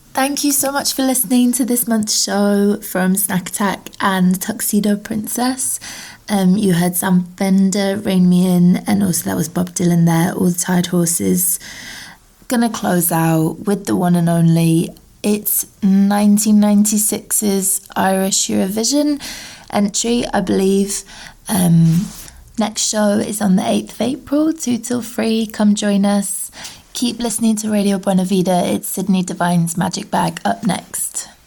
Thank you so much for listening to this month's show from Snack Attack and Tuxedo Princess. You heard Sam Fender, Rain Me In, and also that was Bob Dylan there, All the Tired Horses. Gonna close out with the one and only. It's 1996's Irish Eurovision entry, I believe. Next show is on the 8th of April, 2 till 3. Come join us. Keep listening to Radio Buena Vida. It's Sydney Devine's Magic Bag up next.